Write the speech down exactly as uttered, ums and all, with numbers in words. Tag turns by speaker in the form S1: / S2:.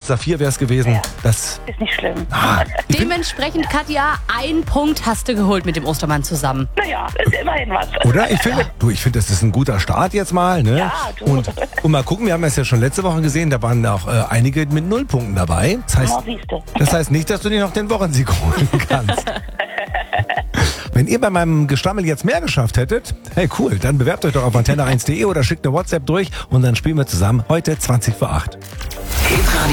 S1: Saphir wäre es gewesen.
S2: Ja.
S1: Das
S2: Ist nicht schlimm.
S1: ah, ich bin,
S3: Dementsprechend, Katja, ein Punkt hast du geholt mit dem Ostermann zusammen.
S2: Naja, ist immerhin was.
S1: oder? Ich finde, du, ich finde, das ist ein guter Start jetzt mal. Ne?
S2: Ja, du.
S1: Und, und mal gucken, wir haben es ja schon letzte Woche gesehen, da waren auch äh, einige mit Nullpunkten dabei. Das heißt,
S2: Na, siehste.
S1: das heißt nicht, dass du dir noch den Wochensieg holen kannst. Wenn ihr bei meinem Gestammel jetzt mehr geschafft hättet, hey cool, dann bewerbt euch doch auf antenne eins punkt de oder schickt eine WhatsApp durch und dann spielen wir zusammen heute zwanzig vor acht.